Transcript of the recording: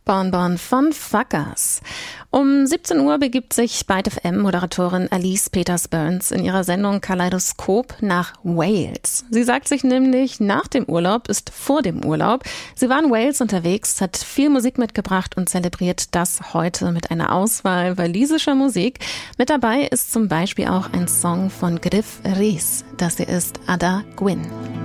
Bon Bon von Fuckers. Um 17 Uhr begibt sich Byte FM-Moderatorin Alice Peters-Burns in ihrer Sendung Kaleidoskop nach Wales. Sie sagt sich nämlich, nach dem Urlaub ist vor dem Urlaub. Sie war in Wales unterwegs, hat viel Musik mitgebracht und zelebriert das heute mit einer Auswahl walisischer Musik. Mit dabei ist zum Beispiel auch ein Song von Griff Rhys. Das hier ist Ada Gwyn.